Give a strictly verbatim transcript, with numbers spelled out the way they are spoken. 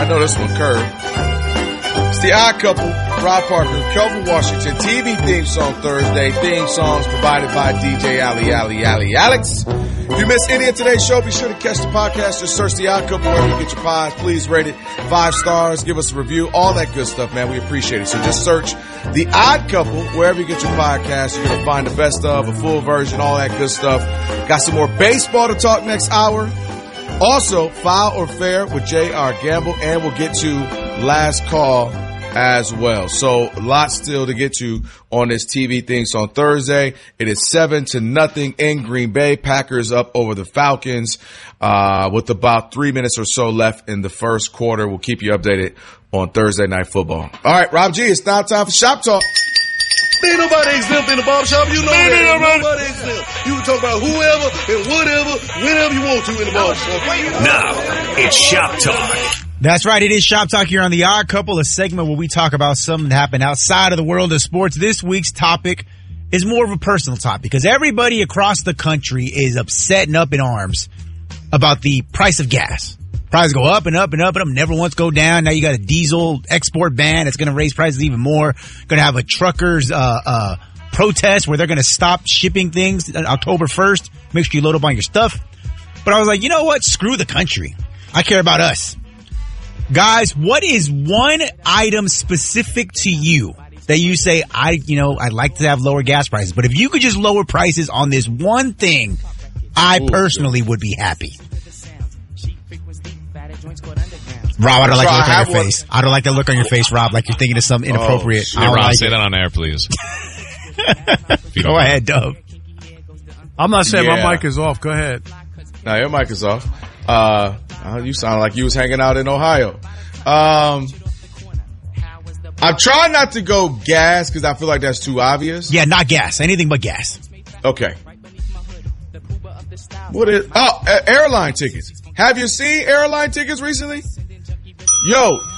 I know this one curved. It's the Odd Couple, Rob Parker, Kelvin Washington, T V theme song Thursday. Theme songs provided by D J Ali, Ali, Ali, Alex. If you missed any of today's show, be sure to catch the podcast. Just search the Odd Couple wherever you get your pods. Please rate it five stars. Give us a review. All that good stuff, man. We appreciate it. So just search the Odd Couple wherever you get your podcast. You're going to find the best of, a full version, all that good stuff. Got some more baseball to talk next hour. Also, Foul or Fair with J R. Gamble, and we'll get to Last Call as well. So lots still to get to on this T V things on Thursday. It is seven to nothing in Green Bay. Packers up over the Falcons uh with about three minutes or so left in the first quarter. We'll keep you updated on Thursday Night Football. All right, Rob G, it's now time for Shop Talk. Ain't nobody exempt in the barbershop. You know that. Ain't nobody exempt. You can talk about whoever and whatever, whenever you want to in the barbershop. Now, it's Shop Talk. That's right. It is Shop Talk here on The Odd Couple, a segment where we talk about something that happened outside of the world of sports. This week's topic is more of a personal topic because everybody across the country is upset and up in arms about the price of gas. Prices go up and up and up and up, never once go down. Now you got a diesel export ban that's going to raise prices even more. Going to have a truckers uh, uh, protest where they're going to stop shipping things on October first. Make sure you load up on your stuff. But I was like, you know what? Screw the country. I care about us. Guys, what is one item specific to you that you say, I, you know, I'd like to have lower gas prices, but if you could just lower prices on this one thing, I personally would be happy. Rob, I don't like the look on your face. I don't like that look on your face, Rob, like you're thinking of something inappropriate. Oh, hey, Rob, like say it. That on air, please. Go ahead, Dub. I'm not saying Yeah. my mic is off. Go ahead. Now your mic is off. Uh, you sound like you was hanging out in Ohio. Um, I'm trying not to go gas because I feel like that's too obvious. Yeah, not gas. Anything but gas. Okay. What is? Oh, uh, airline tickets. Have you seen airline tickets recently? Yo,